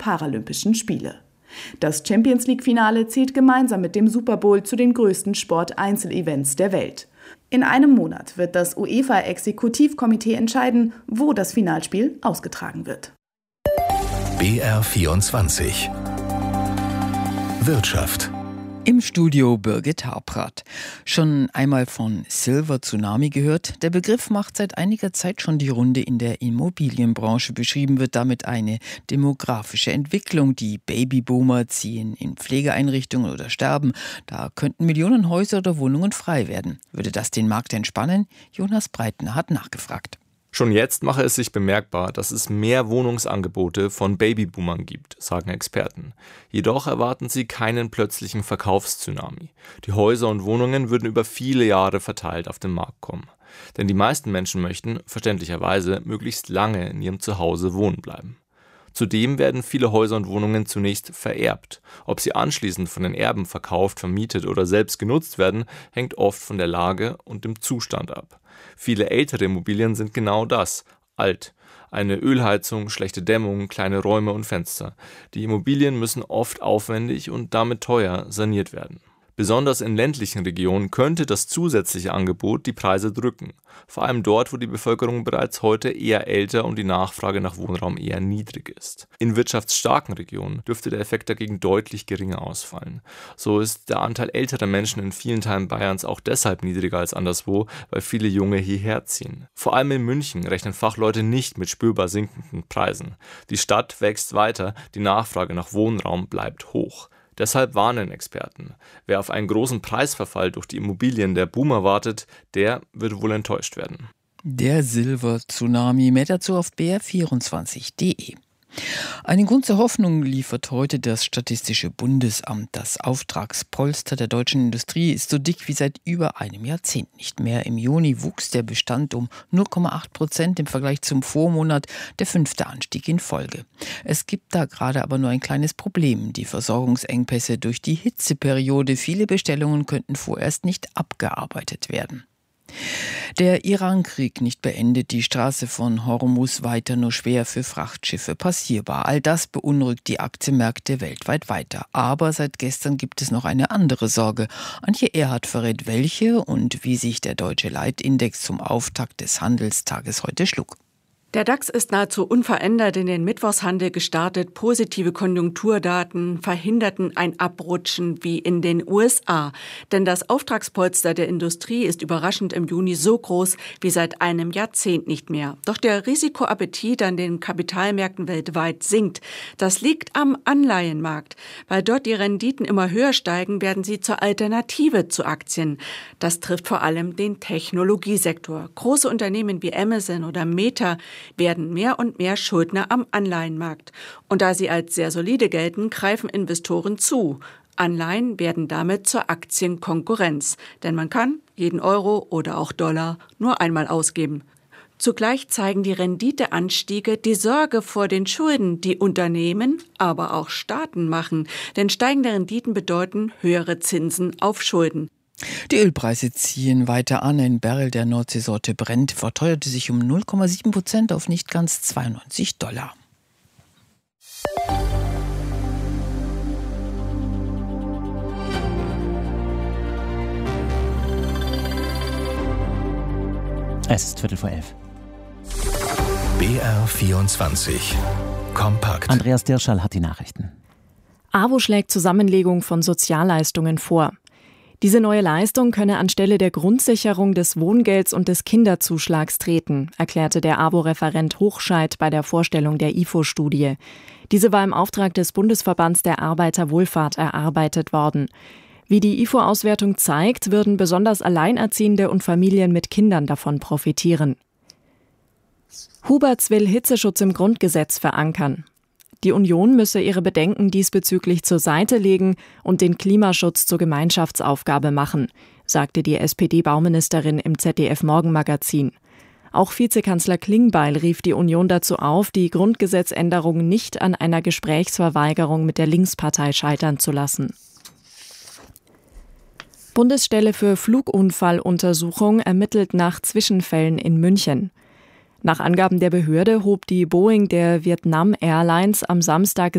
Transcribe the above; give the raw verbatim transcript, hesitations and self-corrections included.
Paralympischen Spiele. Das Champions-League-Finale zählt gemeinsam mit dem Super Bowl zu den größten Sport-Einzelevents der Welt. In einem Monat wird das UEFA-Exekutivkomitee entscheiden, wo das Finalspiel ausgetragen wird. B R vierundzwanzig Wirtschaft. Im Studio Birgit Harprath. Schon einmal von Silver Tsunami gehört? Der Begriff macht seit einiger Zeit schon die Runde in der Immobilienbranche. Beschrieben wird damit eine demografische Entwicklung. Die Babyboomer ziehen in Pflegeeinrichtungen oder sterben. Da könnten Millionen Häuser oder Wohnungen frei werden. Würde das den Markt entspannen? Jonas Breitner hat nachgefragt. Schon jetzt mache es sich bemerkbar, dass es mehr Wohnungsangebote von Babyboomern gibt, sagen Experten. Jedoch erwarten sie keinen plötzlichen Verkaufstsunami. Die Häuser und Wohnungen würden über viele Jahre verteilt auf den Markt kommen. Denn die meisten Menschen möchten, verständlicherweise, möglichst lange in ihrem Zuhause wohnen bleiben. Zudem werden viele Häuser und Wohnungen zunächst vererbt. Ob sie anschließend von den Erben verkauft, vermietet oder selbst genutzt werden, hängt oft von der Lage und dem Zustand ab. Viele ältere Immobilien sind genau das, alt. Eine Ölheizung, schlechte Dämmung, kleine Räume und Fenster. Die Immobilien müssen oft aufwendig und damit teuer saniert werden. Besonders in ländlichen Regionen könnte das zusätzliche Angebot die Preise drücken. Vor allem dort, wo die Bevölkerung bereits heute eher älter und die Nachfrage nach Wohnraum eher niedrig ist. In wirtschaftsstarken Regionen dürfte der Effekt dagegen deutlich geringer ausfallen. So ist der Anteil älterer Menschen in vielen Teilen Bayerns auch deshalb niedriger als anderswo, weil viele Junge hierher ziehen. Vor allem in München rechnen Fachleute nicht mit spürbar sinkenden Preisen. Die Stadt wächst weiter, die Nachfrage nach Wohnraum bleibt hoch. Deshalb warnen Experten, wer auf einen großen Preisverfall durch die Immobilien der Boomer wartet, der wird wohl enttäuscht werden. Der Silver-Tsunami, mehr dazu auf b r vierundzwanzig punkt de. Einen Grund zur Hoffnung liefert heute das Statistische Bundesamt. Das Auftragspolster der deutschen Industrie ist so dick wie seit über einem Jahrzehnt nicht mehr. Im Juni wuchs der Bestand um null Komma acht Prozent im Vergleich zum Vormonat, der fünfte Anstieg in Folge. Es gibt da gerade aber nur ein kleines Problem, die Versorgungsengpässe durch die Hitzeperiode. Viele Bestellungen könnten vorerst nicht abgearbeitet werden. Der Iran-Krieg nicht beendet, die Straße von Hormuz weiter nur schwer für Frachtschiffe passierbar. All das beunruhigt die Aktienmärkte weltweit weiter. Aber seit gestern gibt es noch eine andere Sorge. Antje Erhardt verrät welche und wie sich der deutsche Leitindex zum Auftakt des Handelstages heute schlug. Der DAX ist nahezu unverändert in den Mittwochshandel gestartet. Positive Konjunkturdaten verhinderten ein Abrutschen wie in den U S A. Denn das Auftragspolster der Industrie ist überraschend im Juni so groß wie seit einem Jahrzehnt nicht mehr. Doch der Risikoappetit an den Kapitalmärkten weltweit sinkt. Das liegt am Anleihenmarkt. Weil dort die Renditen immer höher steigen, werden sie zur Alternative zu Aktien. Das trifft vor allem den Technologiesektor. Große Unternehmen wie Amazon oder Meta werden mehr und mehr Schuldner am Anleihenmarkt. Und da sie als sehr solide gelten, greifen Investoren zu. Anleihen werden damit zur Aktienkonkurrenz. Denn man kann jeden Euro oder auch Dollar nur einmal ausgeben. Zugleich zeigen die Renditeanstiege die Sorge vor den Schulden, die Unternehmen, aber auch Staaten machen. Denn steigende Renditen bedeuten höhere Zinsen auf Schulden. Die Ölpreise ziehen weiter an. Ein Barrel der Nordseesorte Brent verteuerte sich um null Komma sieben Prozent auf nicht ganz zweiundneunzig Dollar. Es ist Viertel vor elf. B R vierundzwanzig Kompakt. Andreas Dirschall hat die Nachrichten. AWO schlägt Zusammenlegung von Sozialleistungen vor. Diese neue Leistung könne anstelle der Grundsicherung des Wohngelds und des Kinderzuschlags treten, erklärte der AWO-Referent Hochscheid bei der Vorstellung der I F O-Studie. Diese war im Auftrag des Bundesverbands der Arbeiterwohlfahrt erarbeitet worden. Wie die I F O-Auswertung zeigt, würden besonders Alleinerziehende und Familien mit Kindern davon profitieren. Huberts will Hitzeschutz im Grundgesetz verankern. Die Union müsse ihre Bedenken diesbezüglich zur Seite legen und den Klimaschutz zur Gemeinschaftsaufgabe machen, sagte die S P D-Bauministerin im Z D F-Morgenmagazin. Auch Vizekanzler Klingbeil rief die Union dazu auf, die Grundgesetzänderung nicht an einer Gesprächsverweigerung mit der Linkspartei scheitern zu lassen. Bundesstelle für Flugunfalluntersuchung ermittelt nach Zwischenfällen in München. Nach Angaben der Behörde hob die Boeing der Vietnam Airlines am Samstag